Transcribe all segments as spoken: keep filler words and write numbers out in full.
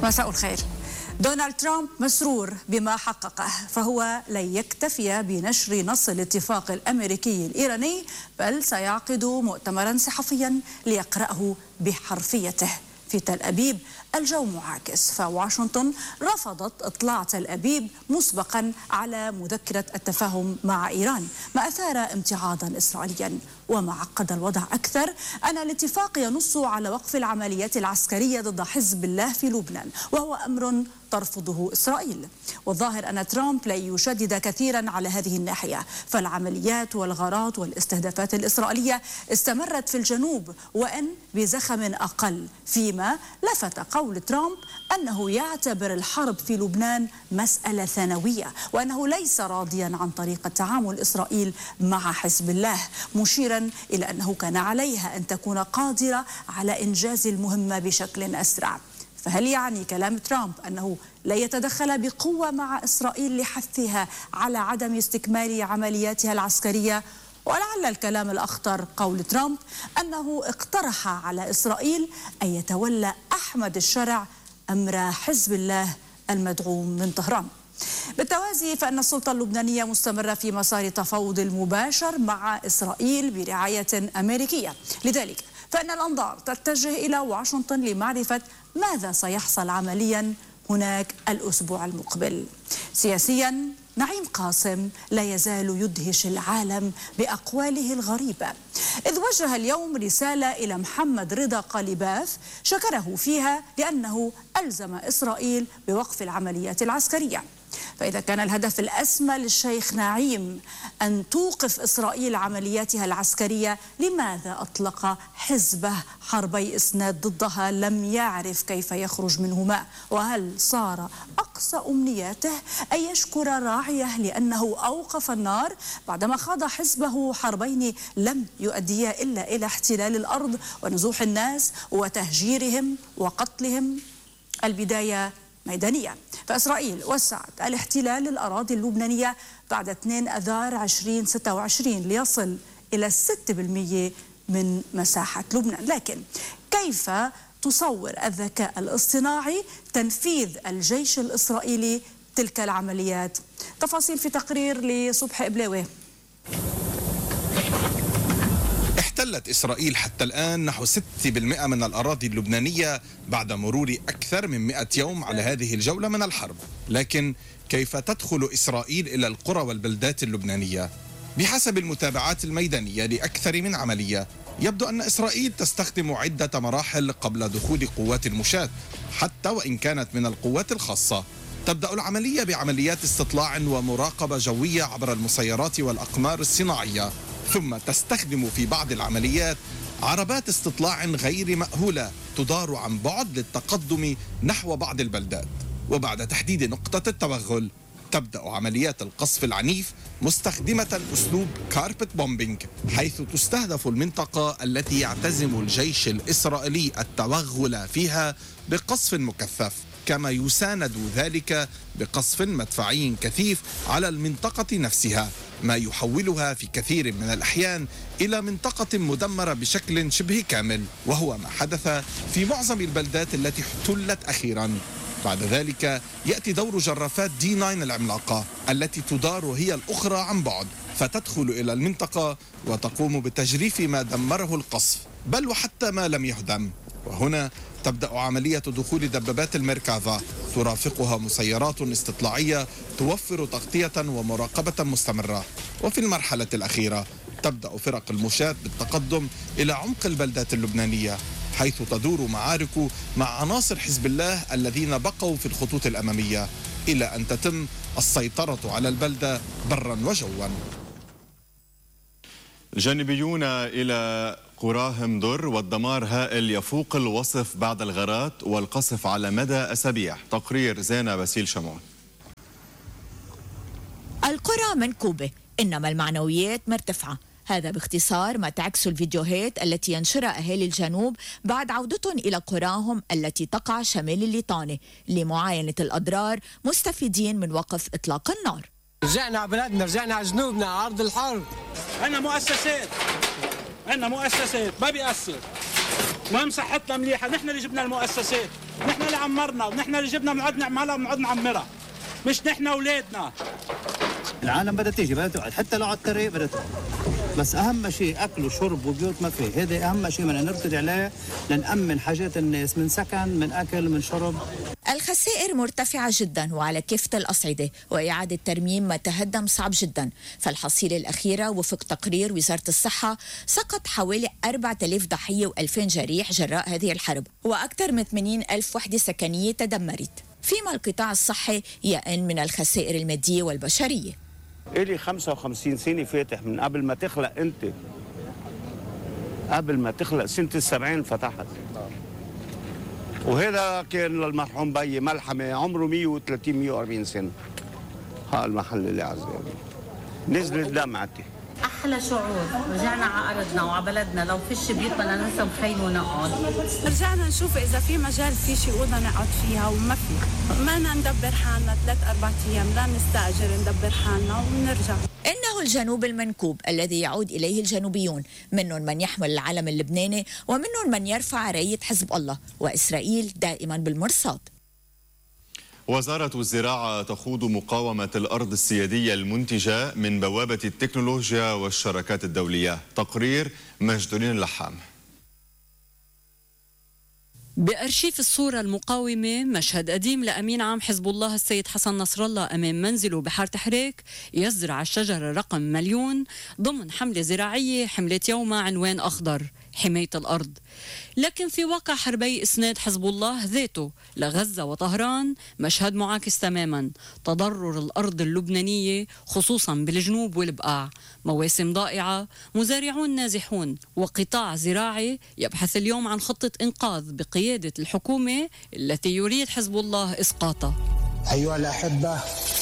مساء الخير. دونالد ترامب مسرور بما حققه، فهو لن يكتفي بنشر نص الاتفاق الأمريكي الإيراني، بل سيعقد مؤتمرا صحفيا ليقرأه بحرفيته. في تل أبيب الجو معاكس، فواشنطن رفضت إطلاع تل أبيب مسبقا على مذكرة التفاهم مع إيران، ما أثار امتعاضا إسرائيليا. وما عقد الوضع أكثر أن الاتفاق ينص على وقف العمليات العسكرية ضد حزب الله في لبنان، وهو أمر ترفضه إسرائيل. والظاهر أن ترامب لن يشدد كثيرا على هذه الناحية، فالعمليات والغارات والاستهدافات الإسرائيلية استمرت في الجنوب، وإن بزخم أقل، فيما لفت قول ترامب أنه يعتبر الحرب في لبنان مسألة ثانوية، وأنه ليس راضيا عن طريقة تعامل إسرائيل مع حزب الله، مشيرا إلى أنه كان عليها أن تكون قادرة على إنجاز المهمة بشكل أسرع. فهل يعني كلام ترامب أنه لا يتدخل بقوة مع إسرائيل لحثها على عدم استكمال عملياتها العسكرية؟ ولعل الكلام الأخطر قول ترامب أنه اقترح على إسرائيل أن يتولى أحمد الشرع أمر حزب الله المدعوم من طهران. بالتوازي فإن السلطة اللبنانية مستمرة في مسار تفاوض مباشر مع إسرائيل برعاية أمريكية، لذلك فإن الأنظار تتجه إلى واشنطن لمعرفة ماذا سيحصل عمليا هناك الأسبوع المقبل. سياسيا نعيم قاسم لا يزال يدهش العالم بأقواله الغريبة، إذ وجه اليوم رسالة إلى محمد رضا قليباف شكره فيها لأنه ألزم إسرائيل بوقف العمليات العسكرية. فإذا كان الهدف الأسمى للشيخ نعيم أن توقف إسرائيل عملياتها العسكرية، لماذا أطلق حزبه حربي إسناد ضدها لم يعرف كيف يخرج منهما؟ وهل صار أقصى أمنياته أن يشكر راعيه لأنه أوقف النار بعدما خاض حزبه حربين لم يؤديا إلا إلى احتلال الأرض ونزوح الناس وتهجيرهم وقتلهم؟ البداية ميدانية، فإسرائيل وسعت الاحتلال الأراضي اللبنانية بعد اثنين أذار ألفين وستة وعشرين ليصل إلى ستة بالمئة من مساحة لبنان. لكن كيف تصور الذكاء الاصطناعي تنفيذ الجيش الإسرائيلي تلك العمليات؟ تفاصيل في تقرير لصبحي إبلاوي. احتلت إسرائيل حتى الآن نحو ستة بالمئة من الأراضي اللبنانية بعد مرور أكثر من مئة يوم على هذه الجولة من الحرب. لكن كيف تدخل إسرائيل إلى القرى والبلدات اللبنانية؟ بحسب المتابعات الميدانية لأكثر من عملية، يبدو أن إسرائيل تستخدم عدة مراحل قبل دخول قوات المشاة، حتى وإن كانت من القوات الخاصة. تبدأ العملية بعمليات استطلاع ومراقبة جوية عبر المسيرات والأقمار الصناعية، ثم تستخدم في بعض العمليات عربات استطلاع غير مأهولة تدار عن بعد للتقدم نحو بعض البلدات. وبعد تحديد نقطة التوغل تبدأ عمليات القصف العنيف مستخدمة أسلوب كاربت بومبينج، حيث تستهدف المنطقة التي يعتزم الجيش الإسرائيلي التوغل فيها بقصف مكثف، كما يساند ذلك بقصف مدفعي كثيف على المنطقة نفسها، ما يحولها في كثير من الأحيان إلى منطقة مدمرة بشكل شبه كامل، وهو ما حدث في معظم البلدات التي احتلت أخيرا. بعد ذلك يأتي دور جرافات دي تسعة العملاقة التي تدار هي الأخرى عن بعد، فتدخل إلى المنطقة وتقوم بتجريف ما دمره القصف، بل وحتى ما لم يهدم. وهنا تبدأ عملية دخول دبابات الميركافا، ترافقها مسيرات استطلاعية توفر تغطية ومراقبة مستمرة. وفي المرحلة الأخيرة تبدأ فرق المشاة بالتقدم إلى عمق البلدات اللبنانية، حيث تدور معارك مع عناصر حزب الله الذين بقوا في الخطوط الأمامية، إلى أن تتم السيطرة على البلدة برا وجوا. الجانبيون إلى قراهم در، والدمار هائل يفوق الوصف بعد الغارات والقصف على مدى أسابيع. تقرير زينة باسيل شمعون. القرى منكوبة إنما المعنويات مرتفعة، هذا باختصار ما تعكس الفيديوهات التي ينشرها أهالي الجنوب بعد عودتهم إلى قراهم التي تقع شمال الليطانة لمعاينة الأضرار، مستفيدين من وقف إطلاق النار. رجعنا على بلدنا، رجعنا على جنوبنا، على أرض الحرب. عندنا مؤسسات، عندنا مؤسسات ما بيأثر. المهم صحتنا مليحه، نحن اللي جبنا المؤسسات، نحن اللي عمرنا، ونحن اللي جبنا بنقعد نعملها بنقعد نعمرها، مش نحن اولادنا. العالم بدها تيجي بدها تقعد، حتى لو على الطريق بدها تقعد، بس اهم شيء اكل وشرب وبيوت ما في، هذا اهم شيء بدنا نركز عليه لنأمن حاجات الناس من سكن من اكل من شرب. الخسائر مرتفعة جدا وعلى كافة الأصعدة، وإعادة ترميم ما تهدم صعب جدا. فالحصيلة الأخيرة وفق تقرير وزارة الصحة سقط حوالي أربعة آلاف ضحية وألفين جريح جراء هذه الحرب، وأكثر من ثمانين ألف وحدة سكنية تدمرت، فيما القطاع الصحي يئن من الخسائر المادية والبشرية. إلي خمسة وخمسين سنة فاتح من قبل ما تخلق أنت، قبل ما تخلق سنة السبعين فتحت، وهذا كان للمرحوم بيي ملحمة عمره مية وثلاثين مية وأربعين سنة. ها المحل اللي عزيزي نزلت دمعتي. أحلى شعور، رجعنا على أرضنا وعلى بلدنا، لو فيش بيوتنا ننسى مخيم ونقعد. رجعنا نشوف إذا في مجال في شي أوضة نقعد فيها وما في، ما ندبر حالنا ثلاث أربع أيام، لا نستأجر ندبر حالنا ونرجع. إنه الجنوب المنكوب الذي يعود إليه الجنوبيون، منهم من يحمل العلم اللبناني ومنهم من يرفع راية حزب الله، وإسرائيل دائما بالمرصاد. وزارة الزراعة تخوض مقاومة الأرض السيادية المنتجة من بوابة التكنولوجيا والشراكات الدولية. تقرير مجدولين اللحام. بأرشيف الصورة المقاومة مشهد قديم لأمين عام حزب الله السيد حسن نصر الله أمام منزله بحارة حريك يزرع الشجرة رقم مليون ضمن حملة زراعية حملت يومها عنوان أخضر حماية الأرض. لكن في واقع حربي إسناد حزب الله ذاته لغزة وطهران مشهد معاكس تماما. تضرر الأرض اللبنانية خصوصا بالجنوب والبقاع، مواسم ضائعة، مزارعون نازحون، وقطاع زراعي يبحث اليوم عن خطة إنقاذ بقيادة الحكومة التي يريد حزب الله إسقاطها. أيها الأحبة،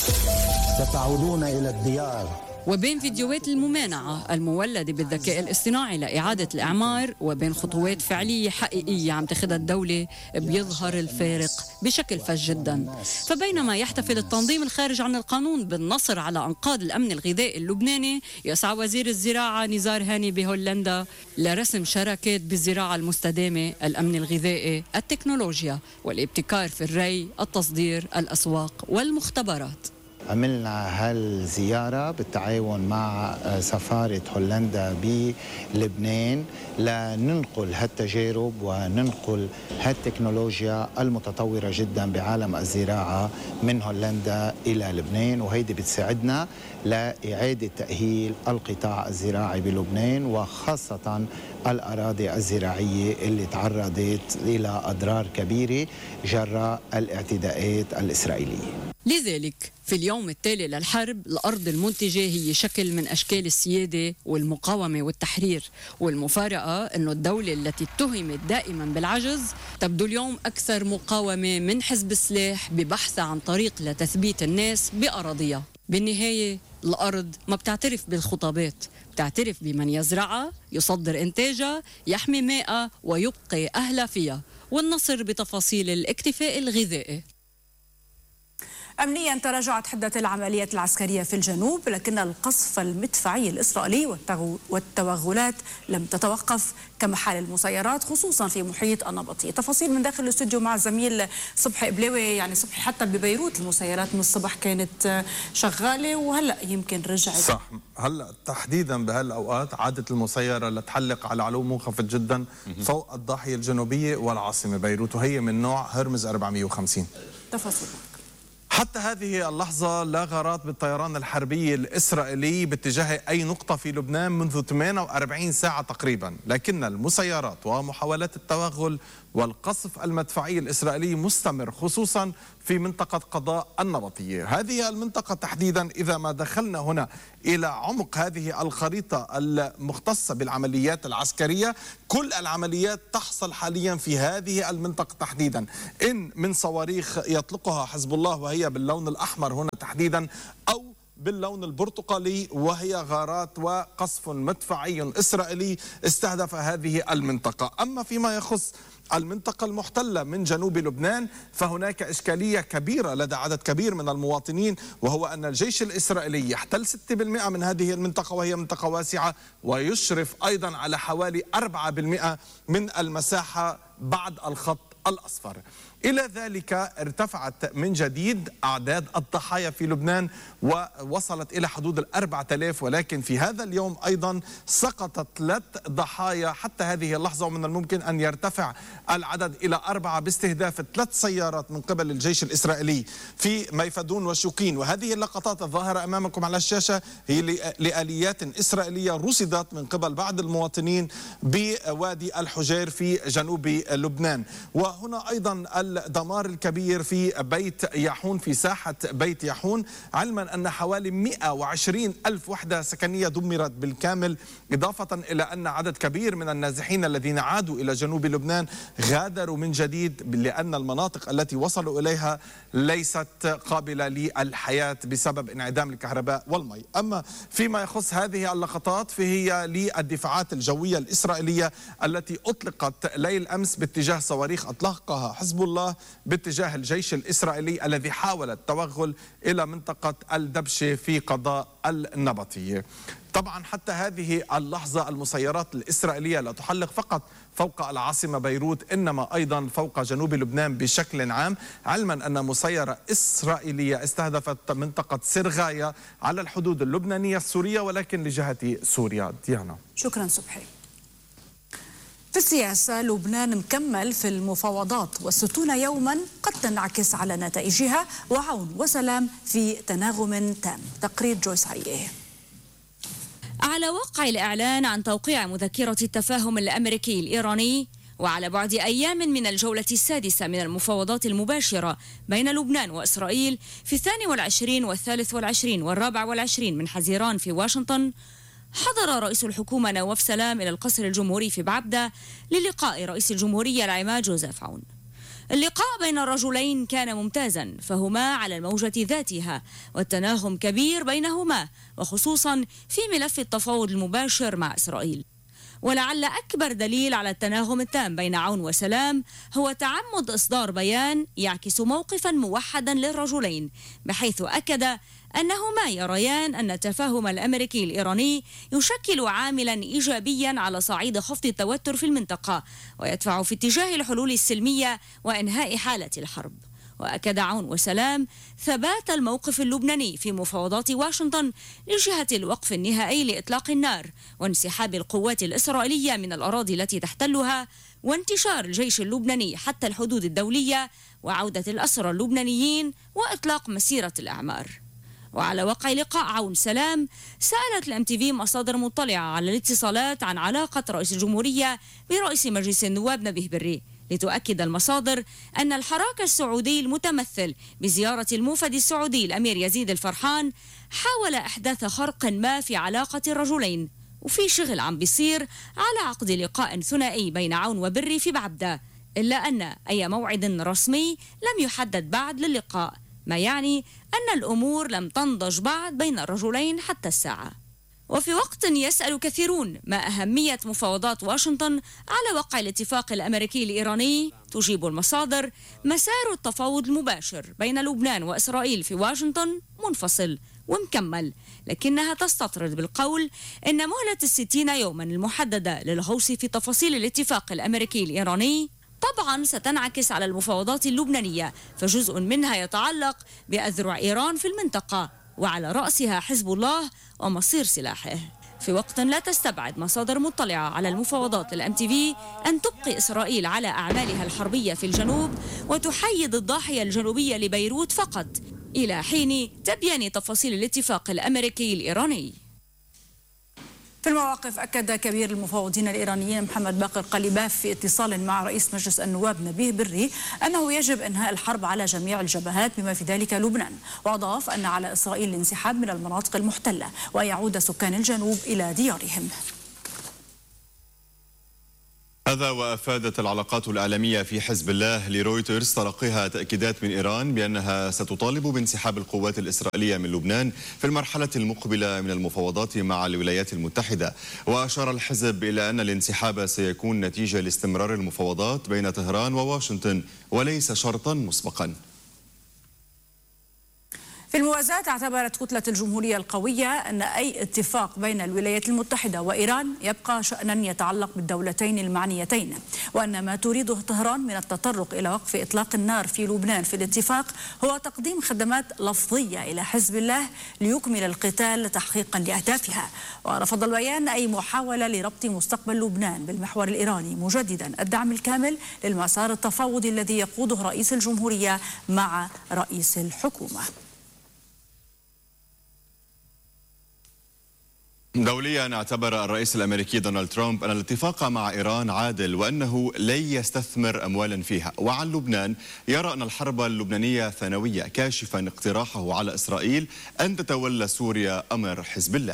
ستعودون إلى الديار. وبين فيديوهات الممانعة المولدة بالذكاء الاصطناعي لإعادة الإعمار وبين خطوات فعلية حقيقية عم تاخذها الدولة بيظهر الفارق بشكل فج جدا. فبينما يحتفل التنظيم الخارج عن القانون بالنصر على أنقاض الأمن الغذائي اللبناني، يسعى وزير الزراعة نزار هاني بهولندا لرسم شراكات بالزراعة المستدامة، الأمن الغذائي، التكنولوجيا والابتكار في الري، التصدير، الأسواق والمختبرات. عملنا هالزيارة بالتعاون مع سفارة هولندا بلبنان لننقل هالتجارب وننقل هالتكنولوجيا المتطورة جدا بعالم الزراعة من هولندا إلى لبنان، وهيدي بتساعدنا لإعادة تأهيل القطاع الزراعي بلبنان، وخاصة الأراضي الزراعية اللي تعرضت إلى أضرار كبيرة جراء الاعتداءات الإسرائيلية. لذلك في اليوم التالي للحرب الأرض المنتجة هي شكل من أشكال السيادة والمقاومة والتحرير، والمفارقة أنه الدولة التي اتهمت دائما بالعجز تبدو اليوم أكثر مقاومة من حزب السلاح ببحثها عن طريق لتثبيت الناس بأراضيها. بالنهاية الأرض ما بتعترف بالخطابات، بتعترف بمن يزرعها، يصدر إنتاجها، يحمي مائها ويبقي أهلها فيها، والنصر بتفاصيل الاكتفاء الغذائي. أمنيا تراجعت حدة العمليات العسكرية في الجنوب، لكن القصف المدفعي الإسرائيلي والتوغلات لم تتوقف كمحال المسيرات خصوصا في محيط النبطية. تفاصيل من داخل الاستوديو مع الزميل صبحي إبلاوي. يعني صبحي، حتى ببيروت المسيرات من الصبح كانت شغالة وهلأ يمكن رجعت. صح، هلأ تحديدا بهالأوقات عادت المسيرة لتحلق على علو منخفض جدا فوق الضاحية الجنوبية والعاصمة بيروت، وهي من نوع هرمز أربعمئة وخمسين. تفاصيل. حتى هذه اللحظة لا غارات بالطيران الحربي الإسرائيلي باتجاه أي نقطة في لبنان منذ ثمانية وأربعين ساعة تقريبا، لكن المسيرات ومحاولات التوغل والقصف المدفعي الإسرائيلي مستمر خصوصا في منطقة قضاء النبطية. هذه المنطقة تحديدا إذا ما دخلنا هنا إلى عمق هذه الخريطة المختصة بالعمليات العسكرية، كل العمليات تحصل حاليا في هذه المنطقة تحديدا، إن من صواريخ يطلقها حزب الله وهي باللون الأحمر هنا تحديدا، أو باللون البرتقالي وهي غارات وقصف مدفعي إسرائيلي استهدف هذه المنطقة. أما فيما يخص المنطقة المحتلة من جنوب لبنان، فهناك إشكالية كبيرة لدى عدد كبير من المواطنين، وهو أن الجيش الإسرائيلي يحتل ستة بالمئة من هذه المنطقة وهي منطقة واسعة، ويشرف أيضا على حوالي أربعة بالمئة من المساحة بعد الخط الأصفر. إلى ذلك ارتفعت من جديد أعداد الضحايا في لبنان ووصلت إلى حدود الأربعة آلاف، ولكن في هذا اليوم أيضا سقطت ثلاث ضحايا حتى هذه اللحظة، ومن الممكن أن يرتفع العدد إلى أربعة باستهداف ثلاث سيارات من قبل الجيش الإسرائيلي في ميفدون وشوكين. وهذه اللقطات الظاهرة أمامكم على الشاشة هي لآليات إسرائيلية رصدت من قبل بعض المواطنين بوادي الحجير في جنوب لبنان. وهنا أيضا الدمار الكبير في بيت ياحون، في ساحة بيت ياحون، علما أن حوالي مئة وعشرين ألف وحدة سكنية دمرت بالكامل، إضافة إلى أن عدد كبير من النازحين الذين عادوا إلى جنوب لبنان غادروا من جديد لأن المناطق التي وصلوا إليها ليست قابلة للحياة بسبب انعدام الكهرباء والمي. أما فيما يخص هذه اللقطات فهي للدفاعات الجوية الإسرائيلية التي أطلقت ليل أمس باتجاه صواريخ أطلقها حزب الله باتجاه الجيش الإسرائيلي الذي حاول التوغل إلى منطقة الدبشة في قضاء النبطية. طبعا حتى هذه اللحظة المسيرات الإسرائيلية لا تحلق فقط فوق العاصمة بيروت، إنما أيضا فوق جنوب لبنان بشكل عام، علما أن مسيرة إسرائيلية استهدفت منطقة سرغاية على الحدود اللبنانية السورية ولكن لجهة سوريا. ديانا. شكرا صبحي. في السياسة، لبنان مكمل في المفاوضات والستون يوما قد تنعكس على نتائجها، وعون وسلام في تناغم تام. تقرير جويس عيه. على وقع الإعلان عن توقيع مذكرة التفاهم الأمريكي الإيراني، وعلى بعد أيام من الجولة السادسة من المفاوضات المباشرة بين لبنان وإسرائيل في الثاني والعشرين والثالث والعشرين والرابع والعشرين من حزيران في واشنطن، حضر رئيس الحكومة نواف سلام إلى القصر الجمهوري في بعبدة للقاء رئيس الجمهورية العماد جوزيف عون. اللقاء بين الرجلين كان ممتازا، فهما على الموجة ذاتها والتناغم كبير بينهما، وخصوصا في ملف التفاوض المباشر مع إسرائيل. ولعل أكبر دليل على التناغم التام بين عون وسلام هو تعمد إصدار بيان يعكس موقفا موحدا للرجلين، بحيث أكد أنهما يريان أن التفاهم الأمريكي الإيراني يشكل عاملا إيجابيا على صعيد خفض التوتر في المنطقة، ويدفع في اتجاه الحلول السلمية وإنهاء حالة الحرب. وأكد عون وسلام ثبات الموقف اللبناني في مفاوضات واشنطن لجهة الوقف النهائي لإطلاق النار وانسحاب القوات الإسرائيلية من الأراضي التي تحتلها، وانتشار الجيش اللبناني حتى الحدود الدولية، وعودة الأسرى اللبنانيين، وإطلاق مسيرة الأعمار. وعلى وقع لقاء عون سلام، سألت الام تي في مصادر مطلعة على الاتصالات عن علاقة رئيس الجمهورية برئيس مجلس النواب نبيه بري، لتؤكد المصادر أن الحراك السعودي المتمثل بزيارة الموفد السعودي الأمير يزيد الفرحان حاول إحداث خرق ما في علاقة الرجلين، وفي شغل عم بيصير على عقد لقاء ثنائي بين عون وبري في بعبدة، إلا أن أي موعد رسمي لم يحدد بعد للقاء، ما يعني أن الأمور لم تنضج بعد بين الرجلين حتى الساعة. وفي وقت يسأل كثيرون ما أهمية مفاوضات واشنطن على وقع الاتفاق الأمريكي الإيراني، تجيب المصادر: مسار التفاوض المباشر بين لبنان وإسرائيل في واشنطن منفصل ومكمل، لكنها تستطرد بالقول إن مهلة الستين يوما المحددة للغوص في تفاصيل الاتفاق الأمريكي الإيراني طبعا ستنعكس على المفاوضات اللبنانية، فجزء منها يتعلق بأذرع إيران في المنطقة، وعلى رأسها حزب الله ومصير سلاحه. في وقت لا تستبعد مصادر مطلعة على المفاوضات الام تي في أن تبقي إسرائيل على أعمالها الحربية في الجنوب وتحيد الضاحية الجنوبية لبيروت فقط إلى حين تبيان تفاصيل الاتفاق الأمريكي الإيراني. في المواقف، أكد كبير المفاوضين الإيرانيين محمد باقر قليباف في اتصال مع رئيس مجلس النواب نبيه بري أنه يجب إنهاء الحرب على جميع الجبهات بما في ذلك لبنان، وأضاف أن على إسرائيل الانسحاب من المناطق المحتلة ويعود سكان الجنوب إلى ديارهم. هذا وأفادت العلاقات الإعلامية في حزب الله لرويترز تلقيها تأكيدات من إيران بأنها ستطالب بانسحاب القوات الإسرائيلية من لبنان في المرحلة المقبلة من المفاوضات مع الولايات المتحدة. وأشار الحزب إلى أن الانسحاب سيكون نتيجة لاستمرار المفاوضات بين طهران وواشنطن وليس شرطا مسبقا. في الموازاة اعتبرت كتلة الجمهورية القوية أن أي اتفاق بين الولايات المتحدة وإيران يبقى شأنا يتعلق بالدولتين المعنيتين، وأن ما تريده طهران من التطرق إلى وقف إطلاق النار في لبنان في الاتفاق هو تقديم خدمات لفظية إلى حزب الله ليكمل القتال تحقيقا لأهدافها. ورفض البيان أي محاولة لربط مستقبل لبنان بالمحور الإيراني، مجددا الدعم الكامل للمسار التفاوضي الذي يقوده رئيس الجمهورية مع رئيس الحكومة. دوليا اعتبر الرئيس الأمريكي دونالد ترامب أن الاتفاق مع إيران عادل وأنه لن يستثمر أموالا فيها. وعن لبنان يرى أن الحرب اللبنانية ثانوية، كاشفا اقتراحه على إسرائيل أن تتولى سوريا أمر حزب الله.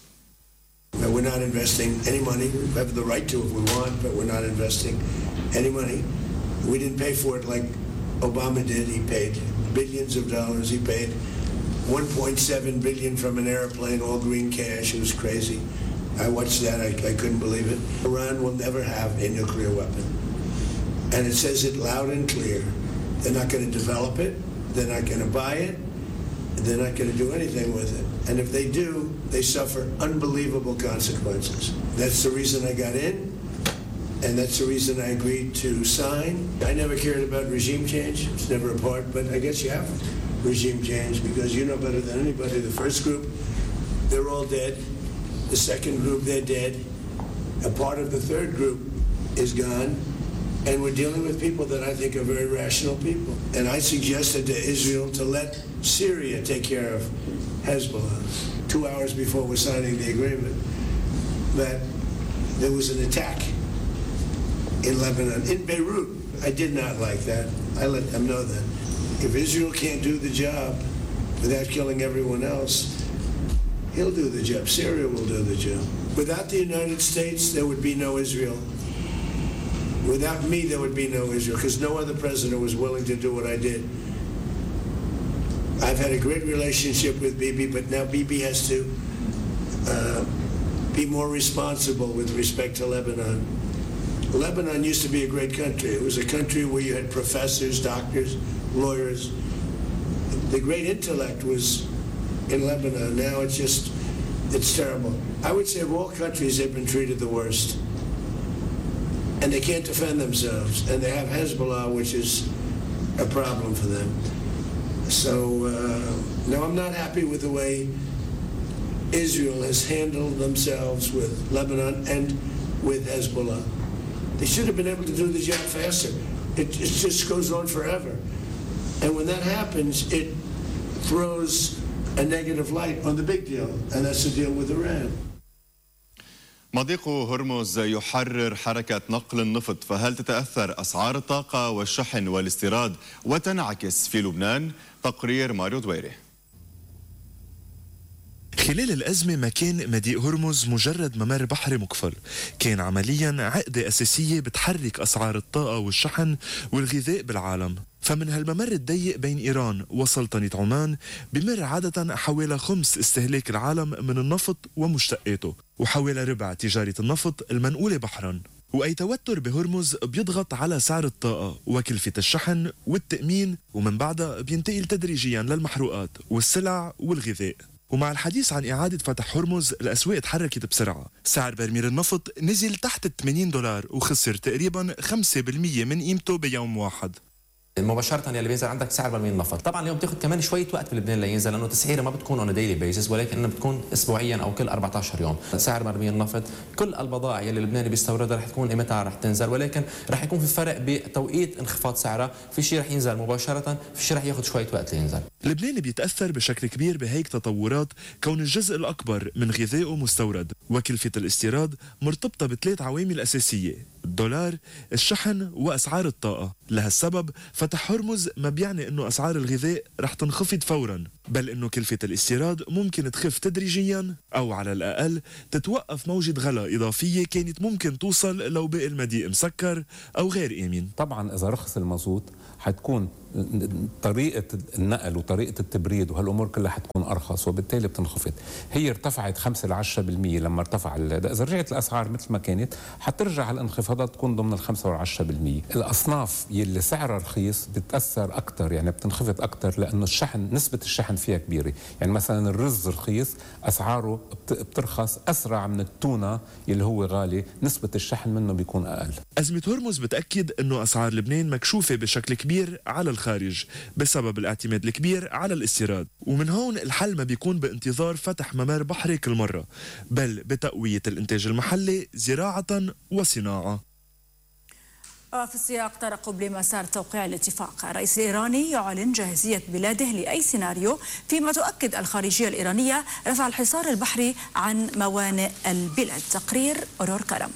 We're not investing any money. We have the right to if we want, but we're not investing any money. We didn't pay for it like Obama did. He paid billions of dollars. He paid one point seven billion from an airplane, all green cash. It was crazy. I watched that. I, I couldn't believe it. Iran will never have a nuclear weapon. And it says it loud and clear. They're not going to develop it. They're not going to buy it. They're not going to do anything with it. And if they do, they suffer unbelievable consequences. That's the reason I got in. And that's the reason I agreed to sign. I never cared about regime change. It's never a part, but I guess you have regime change because you know better than anybody. The first group, they're all dead. The second group, they're dead. A part of the third group is gone. And we're dealing with people that I think are very rational people. And I suggested to Israel to let Syria take care of Hezbollah. Two hours before we're signing the agreement, that there was an attack in Lebanon, in Beirut. I did not like that. I let them know that. If Israel can't do the job without killing everyone else, he'll do the job. Syria will do the job. Without the United States, there would be no Israel. Without me, there would be no Israel, because no other president was willing to do what I did. I've had a great relationship with Bibi, but now Bibi has to uh, be more responsible with respect to Lebanon. Lebanon used to be a great country. It was a country where you had professors, doctors, lawyers. The great intellect was in Lebanon. Now it's just, it's terrible. I would say of all countries, they've been treated the worst. And they can't defend themselves. And they have Hezbollah, which is a problem for them. So, uh, no, I'm not happy with the way Israel has handled themselves with Lebanon and with Hezbollah. They should have been able to do the job faster. It, it just goes on forever. And when that happens, it throws a negative light on the big deal, and that's the deal with Iran. مضيق هرمز يحرر حركة نقل النفط، فهل تتأثر أسعار الطاقة والشحن والاستيراد وتنعكس في لبنان؟ تقرير ماريو دويري. خلال الأزمة ما كان مضيق هرمز مجرد ممر بحري مقفل، كان عمليا عقدة أساسية بتحرك أسعار الطاقة والشحن والغذاء بالعالم. فمن هالممر الضيق بين إيران وسلطنة عمان بمر عادة حوالي خمس استهلاك العالم من النفط ومشتقاته، وحوالي ربع تجارة النفط المنقولة بحرا. وأي توتر بهرمز بيضغط على سعر الطاقة وكلفة الشحن والتأمين، ومن بعدها بينتقل تدريجيا للمحروقات والسلع والغذاء. ومع الحديث عن إعادة فتح هرمز الأسواق تحركت بسرعة. سعر برميل النفط نزل تحت ثمانين دولار وخسر تقريبا خمسة بالمئة من قيمته بيوم واحد. مباشرة اللي بينزل عندك سعر برميل النفط، طبعا اليوم بتاخذ كمان شوية وقت في لبنان لينزل، لأنه تسعيره ما بتكون اون ديلي بيزس، ولكن بتكون أسبوعيا أو كل أربعة عشر يوم. سعر برميل النفط كل البضائع اللي اللبناني بيستوردها رح تكون قيمتها رح تنزل، ولكن رح يكون في فرق بتوقيت انخفاض سعرها، في شيء رح ينزل مباشرة، في شيء رح ياخذ شوية وقت لينزل. لبنان بيتأثر بشكل كبير بهيك تطورات كون الجزء الأكبر من غذائه مستورد، وكلفة الاستيراد مرتبطة بثلاث عوامل أساسية: الدولار، الشحن، وأسعار الطاقة. لهالسبب فتح هرمز ما بيعني أنه أسعار الغذاء رح تنخفض فوراً، بل أنه كلفة الاستيراد ممكن تخف تدريجياً، أو على الأقل تتوقف موجة غلاء إضافية كانت ممكن توصل لو بقي المضيق مسكر أو غير آمن. طبعاً إذا رخص المازوت حتكون طريقة النقل وطريقة التبريد وهالأمور كلها حتكون أرخص، وبالتالي بتنخفض. هي ارتفعت خمسة لعشرة بالمية لما ارتفع، إذا رجعت الأسعار مثل ما كانت حترجع الانخفاضات تكون ضمن الخمسة والعشرة بالمية. الأصناف يلي سعرها رخيص بتأثر أكتر، يعني بتنخفض أكتر، لأنه الشحن نسبة الشحن فيها كبيرة. يعني مثلا الرز رخيص أسعاره بترخص أسرع من التونة يلي هو غالي، نسبة الشحن منه بيكون أقل. أزمة هرمز بتأكد أنه أسعار لبنان مكشوفة بشكل كبير على الخارج بسبب الاعتماد الكبير على الاستيراد، ومن هون الحل ما بيكون بانتظار فتح ممر بحري كل مرة، بل بتقوية الإنتاج المحلي زراعة وصناعة. وفي السياق ترقب لمسار توقيع الاتفاق، الرئيس الإيراني يعلن جاهزية بلاده لأي سيناريو، فيما تؤكد الخارجية الإيرانية رفع الحصار البحري عن موانئ البلاد. تقرير أورور كرم.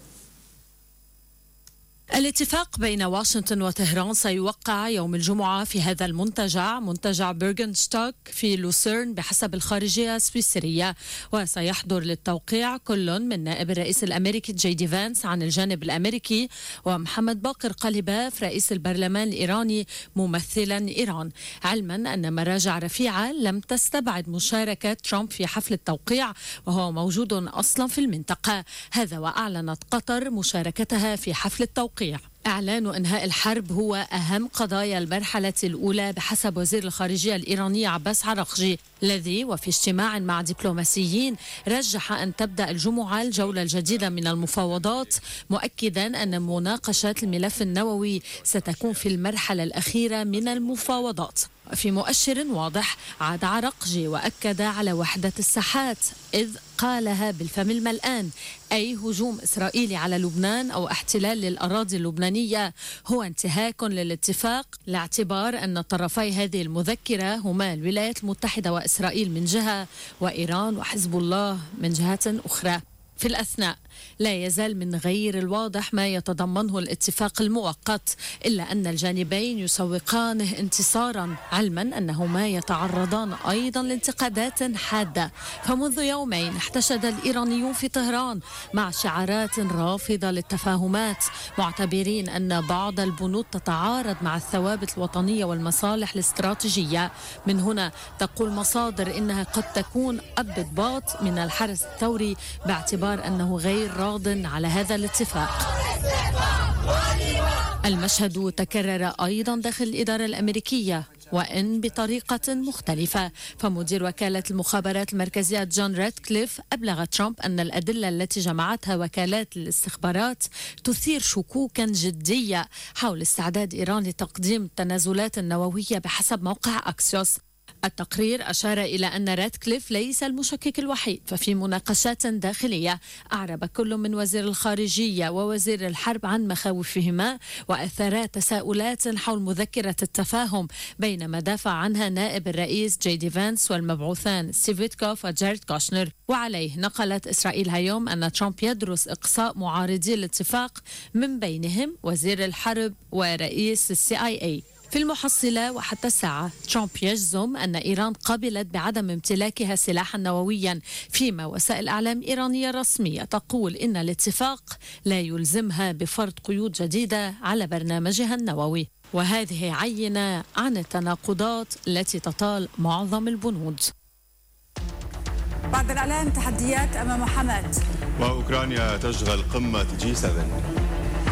الاتفاق بين واشنطن وطهران سيوقع يوم الجمعة في هذا المنتجع، منتجع بيرغنشتوك في لوسيرن بحسب الخارجية السويسرية، وسيحضر للتوقيع كل من نائب الرئيس الأمريكي جي دي فانس عن الجانب الأمريكي ومحمد باقر قليباف رئيس البرلمان الإيراني ممثلا إيران، علما أن مراجع رفيعة لم تستبعد مشاركة ترامب في حفل التوقيع وهو موجود أصلا في المنطقة. هذا وأعلنت قطر مشاركتها في حفل التوقيع. إعلان إنهاء الحرب هو أهم قضايا المرحلة الأولى بحسب وزير الخارجية الإيراني عباس عراقجي، الذي وفي اجتماع مع دبلوماسيين رجح أن تبدأ الجمعة الجولة الجديدة من المفاوضات، مؤكدا أن مناقشة الملف النووي ستكون في المرحلة الأخيرة من المفاوضات. في مؤشر واضح عاد عراقجي وأكد على وحدة الساحات، إذ قالها بالفم الملآن: أي هجوم إسرائيلي على لبنان أو احتلال للأراضي اللبنانية هو انتهاك للاتفاق، لاعتبار أن طرفي هذه المذكرة هما الولايات المتحدة وإسرائيل من جهة وإيران وحزب الله من جهة أخرى. في الأثناء لا يزال من غير الواضح ما يتضمنه الاتفاق المؤقت، إلا أن الجانبين يسوقانه انتصارا، علما أنهما يتعرضان أيضا لانتقادات حادة. فمنذ يومين احتشد الإيرانيون في طهران مع شعارات رافضة للتفاهمات، معتبرين أن بعض البنود تتعارض مع الثوابت الوطنية والمصالح الاستراتيجية. من هنا تقول مصادر إنها قد تكون أضباط من الحرس الثوري، باعتبار أنه غير راض على هذا الاتفاق. المشهد تكرر أيضا داخل الإدارة الأمريكية، وإن بطريقة مختلفة. فمدير وكالة المخابرات المركزية جون راتكليف أبلغ ترامب أن الأدلة التي جمعتها وكالات الاستخبارات تثير شكوكا جدية حول استعداد إيران لتقديم التنازلات النووية بحسب موقع أكسيوس. التقرير أشار إلى أن راتكليف ليس المشكك الوحيد، ففي مناقشات داخلية أعرب كل من وزير الخارجية ووزير الحرب عن مخاوفهما، وأثار تساؤلات حول مذكرة التفاهم، بينما دافع عنها نائب الرئيس جي دي فانس والمبعوثان ستيف ويتكوف وجاريد كوشنر. وعليه نقلت إسرائيل هيوم أن ترامب يدرس إقصاء معارضي الاتفاق، من بينهم وزير الحرب ورئيس السي آي إيه. في المحصلة وحتى الساعة ترامب يجزم أن إيران قبلت بعدم امتلاكها سلاحا نوويا، فيما وسائل إعلام إيرانية رسمية تقول إن الاتفاق لا يلزمها بفرض قيود جديدة على برنامجها النووي، وهذه عينة عن التناقضات التي تطال معظم البنود. بعد الإعلان تحديات أمام حماة، وأوكرانيا تشغل قمة جي سبعة.